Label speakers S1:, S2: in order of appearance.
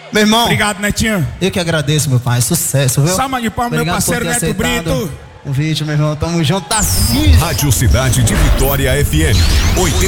S1: Meu irmão.
S2: Obrigado, Netinho.
S1: Eu que agradeço, meu pai. Sucesso, viu?
S2: Salva de palmas, meu parceiro Neto Brito.
S1: O vídeo, meu irmão. Tamo junto, tá assim.
S3: Rádio Cidade de Vitória FM 80.